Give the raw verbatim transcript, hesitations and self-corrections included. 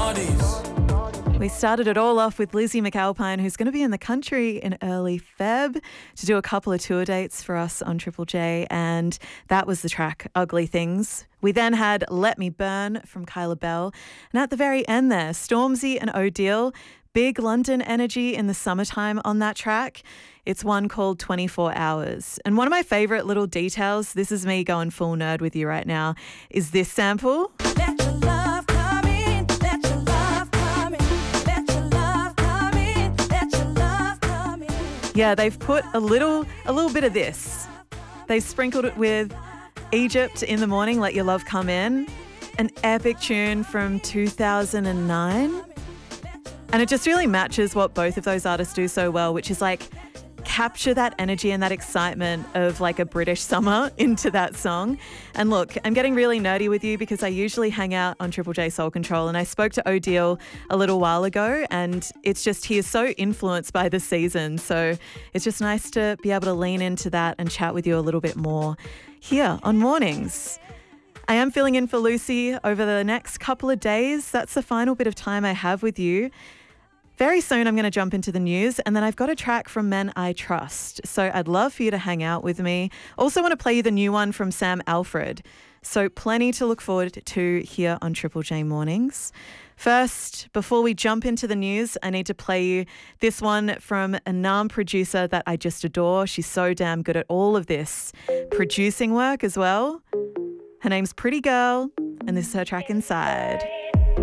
We started it all off with Lizzie McAlpine, who's going to be in the country in early Feb to do a couple of tour dates for us on Triple J, and that was the track Ugly Things. We then had Let Me Burn from Kyla Bell, and at the very end there, Stormzy and Odile, big London energy in the summertime on that track. It's one called twenty-four hours. And one of my favourite little details, this is me going full nerd with you right now, is this sample. Let your love come in, let your love come in, let your love come in, let your love come in. Yeah, they've put a little, a little bit of this. They've sprinkled it with Egypt in the Morning, Let Your Love Come In, an epic tune from two thousand nine. And it just really matches what both of those artists do so well, which is like capture that energy and that excitement of like a British summer into that song. And look, I'm getting really nerdy with you because I usually hang out on Triple J Soul Control, and I spoke to Odile a little while ago, and it's just he is so influenced by the season. So it's just nice to be able to lean into that and chat with you a little bit more here on Mornings. I am filling in for Lucy over the next couple of days. That's the final bit of time I have with you. Very soon I'm going to jump into the news, and then I've got a track from Men I Trust. So I'd love for you to hang out with me. Also want to play you the new one from Sam Alfred. So plenty to look forward to here on Triple J Mornings. First, before we jump into the news, I need to play you this one from a Naam producer that I just adore. She's so damn good at all of this producing work as well. Her name's Pretty Girl, and this is her track Inside.